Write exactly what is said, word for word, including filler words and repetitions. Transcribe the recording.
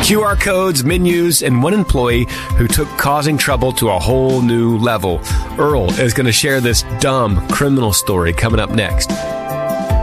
Q R codes, menus, and one employee who took causing trouble to a whole new level. Earl is going to share this dumb criminal story coming up next.